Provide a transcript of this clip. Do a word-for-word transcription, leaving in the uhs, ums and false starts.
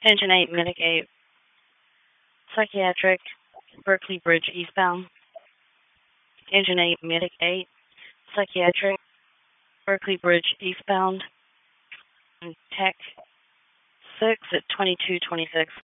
Engine eight, mitigate. Psychiatric, Berkeley Bridge eastbound. Engine eight, mitigate. Psychiatric, Berkeley Bridge eastbound. And Tech six at twenty-two twenty-six.